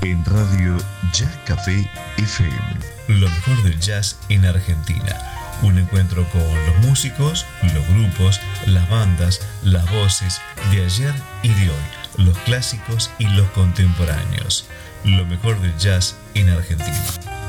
en Radio Ya Café FM. Lo mejor del jazz en Argentina. Un encuentro con los músicos, los grupos, las bandas, las voces de ayer y de hoy, los clásicos y los contemporáneos. Lo mejor del jazz en Argentina.